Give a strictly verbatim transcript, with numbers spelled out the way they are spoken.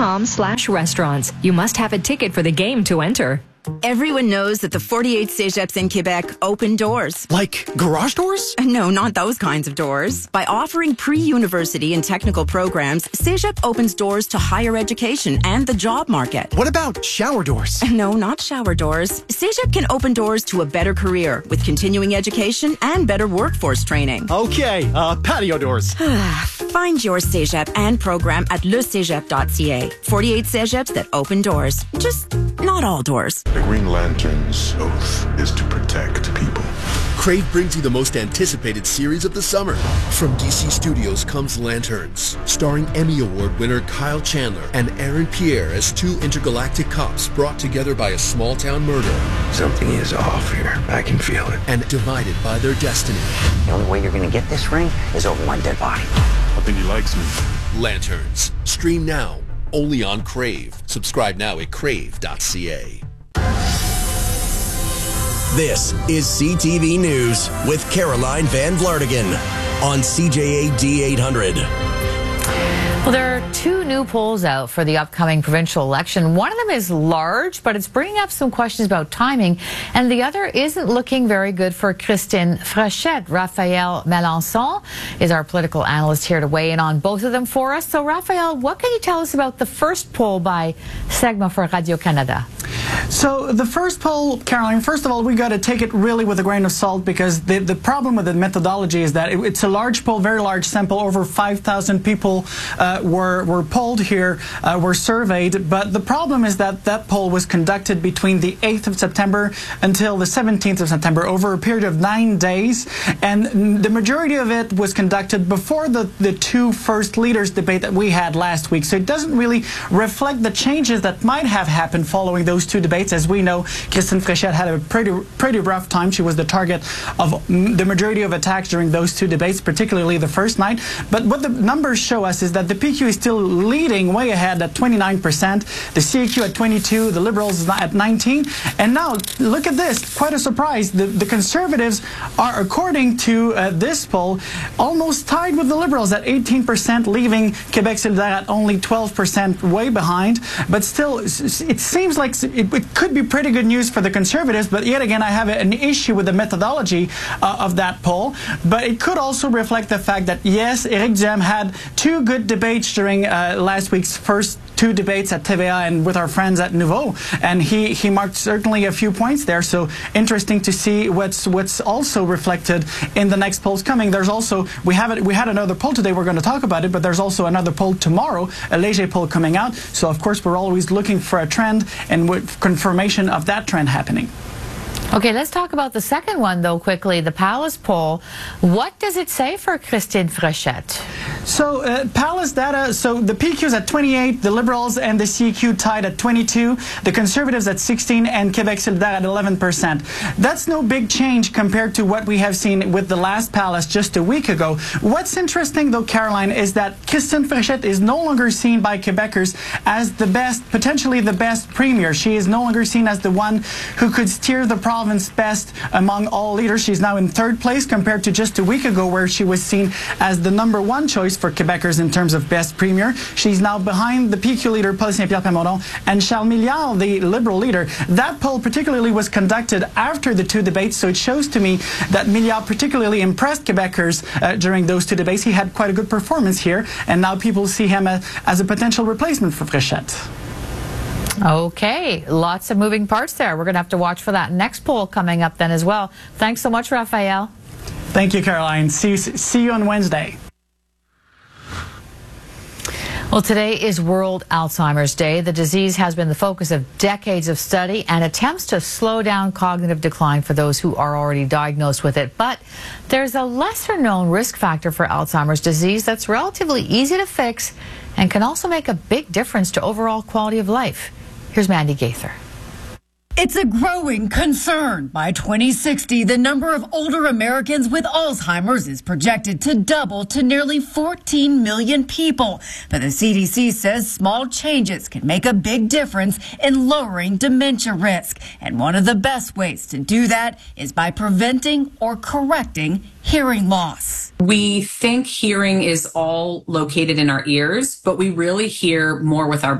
com slash restaurants. You must have a ticket for the game to enter. Everyone knows that the forty-eight cégeps in Quebec open doors. Like garage doors? No, not those kinds of doors. By offering pre-university and technical programs, Cégep opens doors to higher education and the job market. What about shower doors? No, not shower doors. Cégep can open doors to a better career with continuing education and better workforce training. Okay, uh, patio doors. Find your Cégep and program at le cégep dot c a. forty-eight cégeps that open doors. Just not all doors. The Green Lantern's oath is to protect people. Crave brings you the most anticipated series of the summer. From D C Studios comes Lanterns, starring Emmy Award winner Kyle Chandler and Aaron Pierre as two intergalactic cops brought together by a small-town murder. Something is off here. I can feel it. And divided by their destiny. The only way you're going to get this ring is over my dead body. I think he likes me. Lanterns. Stream now. Only on Crave. Subscribe now at crave dot c a. This is C T V News with Caroline Van Vlartigan on C J A D eight hundred. Well, there are two new polls out for the upcoming provincial election. One of them is large, but it's bringing up some questions about timing, and the other isn't looking very good for Christine Frechette. Raphael Melançon is our political analyst here to weigh in on both of them for us. So, Raphael, what can you tell us about the first poll by Segma for Radio-Canada? So the first poll, Caroline, first of all, we got to take it really with a grain of salt, because the, the problem with the methodology is that it, it's a large poll, very large sample. Over five thousand people uh, were, were polled here, uh, were surveyed. But the problem is that that poll was conducted between the eighth of September until the seventeenth of September, over a period of nine days. And the majority of it was conducted before the, the two first leaders debate that we had last week. So it doesn't really reflect the changes that might have happened following those two debates. As we know, Christine Frechette had a pretty pretty rough time. She was the target of the majority of attacks during those two debates, particularly the first night. But what the numbers show us is that the P Q is still leading way ahead at twenty-nine percent, the C A Q at twenty-two, the Liberals at nineteen. And now, look at this, quite a surprise. The, the Conservatives are, according to uh, this poll, almost tied with the Liberals at eighteen percent, leaving Québec solidaire at only twelve percent, way behind. But still, it seems like it, it could be pretty good news for the Conservatives, but yet again, I have an issue with the methodology uh, of that poll. But it could also reflect the fact that, yes, Éric Duhem had two good debates during uh, last week's first two debates at T V A and with our friends at Nouveau, and he, he marked certainly a few points there. So interesting to see what's what's also reflected in the next polls coming. There's also, we have it, we had another poll today, we're going to talk about it, but there's also another poll tomorrow, a Léger poll coming out. So of course, we're always looking for a trend and with confirmation of that trend happening. Okay, let's talk about the second one, though, quickly, the Palace poll. What does it say for Christine Frechette? So, uh, Palace data, so the P Q's at twenty-eight, the Liberals and the C Q tied at twenty-two, the Conservatives at sixteen, and Québec solidaire at eleven percent. That's no big change compared to what we have seen with the last Palace just a week ago. What's interesting, though, Caroline, is that Christine Frechette is no longer seen by Quebecers as the best, potentially the best premier. She is no longer seen as the one who could steer the province best among all leaders. She's now in third place compared to just a week ago, where she was seen as the number one choice for Quebecers in terms of best premier. She's now behind the P Q leader, Paul Saint-Pierre Plamondon, and Charles Milliard, the Liberal leader. That poll particularly was conducted after the two debates, so it shows to me that Milliard particularly impressed Quebecers uh, during those two debates. He had quite a good performance here, and now people see him uh, as a potential replacement for Frechette. Okay, lots of moving parts there. We're going to have to watch for that next poll coming up then as well. Thanks so much, Raphael. Thank you, Caroline. See, see you on Wednesday. Well, today is World Alzheimer's Day. The disease has been the focus of decades of study and attempts to slow down cognitive decline for those who are already diagnosed with it. But there's a lesser-known risk factor for Alzheimer's disease that's relatively easy to fix and can also make a big difference to overall quality of life. Here's Mandy Gaither. It's a growing concern. By twenty sixty, the number of older Americans with Alzheimer's is projected to double to nearly fourteen million people. But the C D C says small changes can make a big difference in lowering dementia risk. And one of the best ways to do that is by preventing or correcting hearing loss. We think hearing is all located in our ears, but we really hear more with our